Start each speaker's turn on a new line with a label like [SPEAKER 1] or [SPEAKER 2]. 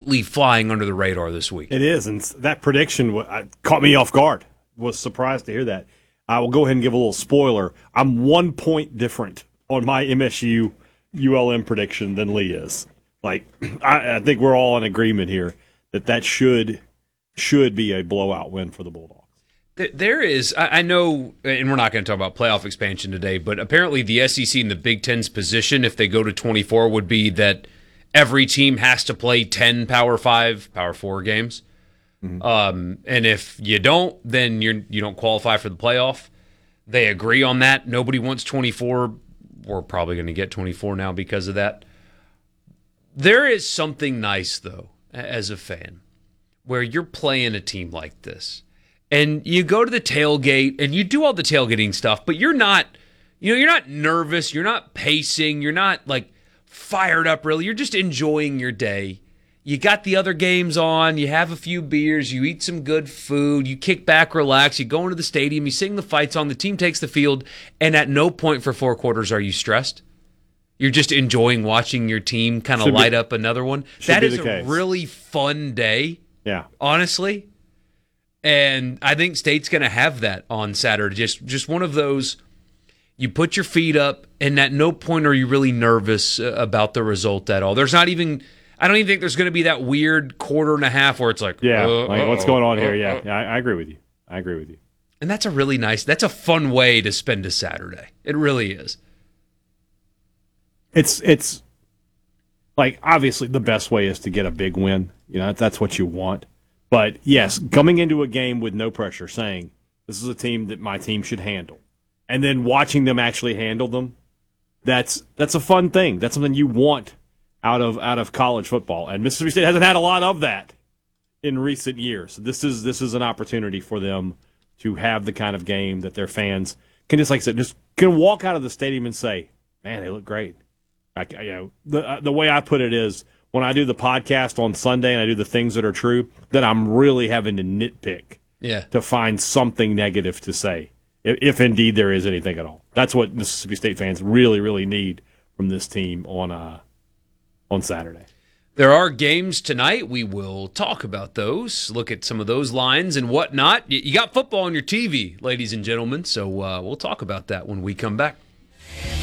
[SPEAKER 1] completely flying under the radar this week.
[SPEAKER 2] It is, and that prediction caught me off guard. Was surprised to hear that. I will go ahead and give a little spoiler. I'm 1 point different on my MSU ULM prediction than Lee is. Like, I think we're all in agreement here that should be a blowout win for the Bulldogs.
[SPEAKER 1] There is, I know, and we're not going to talk about playoff expansion today, but apparently the SEC and the Big Ten's position, if they go to 24, would be that every team has to play 10 Power 5, Power 4 games. Mm-hmm. And if you don't, then you don't qualify for the playoff. They agree on that. Nobody wants 24. We're probably going to get 24 now because of that. There is something nice, though, as a fan, where you're playing a team like this. And you go to the tailgate and you do all the tailgating stuff, but you're not nervous, you're not pacing, you're not like fired up really. You're just enjoying your day. You got the other games on, you have a few beers, you eat some good food, you kick back, relax, you go into the stadium, you sing the fight song, the team takes the field, and at no point for 4 quarters are you stressed. You're just enjoying watching your team kind of light up another one. That is a really fun day.
[SPEAKER 2] Yeah.
[SPEAKER 1] Honestly. And I think State's going to have that on Saturday. Just one of those, you put your feet up, and at no point are you really nervous about the result at all. There's not even, I don't even think there's going to be that weird quarter and a half where it's like,
[SPEAKER 2] what's going on here? Yeah, I agree with you.
[SPEAKER 1] And that's that's a fun way to spend a Saturday. It really is.
[SPEAKER 2] It's like, obviously the best way is to get a big win. That's what you want. But, yes, coming into a game with no pressure, saying this is a team that my team should handle, and then watching them actually handle them, that's a fun thing. That's something you want out of college football. And Mississippi State hasn't had a lot of that in recent years. So this is an opportunity for them to have the kind of game that their fans can just, like I said, just can walk out of the stadium and say, man, they look great. The way I put it is, when I do the podcast on Sunday and I do the things that are true, then I'm really having to nitpick to find something negative to say, if indeed there is anything at all. That's what Mississippi State fans really, really need from this team on Saturday.
[SPEAKER 1] There are games tonight. We will talk about those, look at some of those lines and whatnot. You got football on your TV, ladies and gentlemen, so we'll talk about that when we come back.